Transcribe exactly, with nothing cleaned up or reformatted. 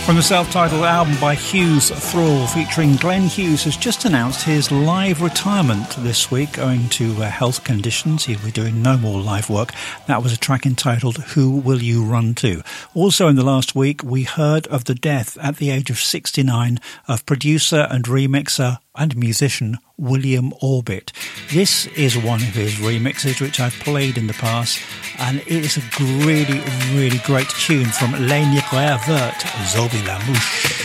From the self-titled album by Hughes Thrall, featuring Glenn Hughes, has just announced his live retirement this week owing to uh, health conditions. He'll be doing no more live work. That was a track entitled Who Will You Run To? Also in the last week, we heard of the death at the age of sixty-nine of producer and remixer and musician William Orbit. This is one of his remixes which I've played in the past, and it is a really, really great tune from Les Littéraires Verts, Zobi La Mouche.